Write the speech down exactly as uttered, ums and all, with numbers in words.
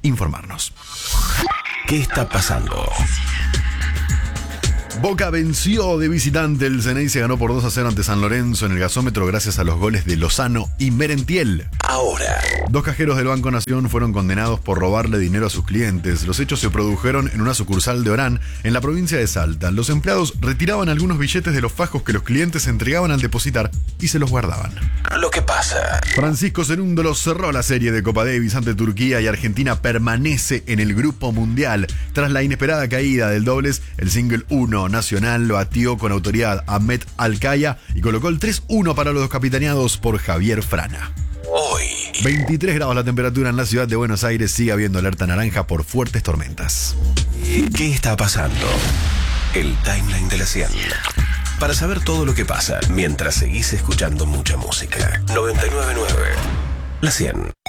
informarnos. ¿Qué está pasando? Boca venció de visitante. El Ceney se ganó por dos a cero ante San Lorenzo en el gasómetro gracias a los goles de Lozano y Merentiel. Ahora. Dos cajeros del Banco Nación fueron condenados por robarle dinero a sus clientes. Los hechos se produjeron en una sucursal de Orán, en la provincia de Salta. Los empleados retiraban algunos billetes de los fajos que los clientes entregaban al depositar y se los guardaban. Lo que pasa. Francisco Cerúndolo cerró la serie de Copa Davis ante Turquía y Argentina permanece en el grupo mundial. Tras la inesperada caída del dobles, el single uno nacional lo batió con autoridad Ahmed Alcaya y colocó el tres uno para los capitaneados por Javier Frana. Hoy. veintitrés grados la temperatura en la ciudad de Buenos Aires. Sigue habiendo alerta naranja por fuertes tormentas. ¿Qué está pasando? El timeline de la cien. Para saber todo lo que pasa mientras seguís escuchando mucha música. noventa y nueve punto nueve La cien.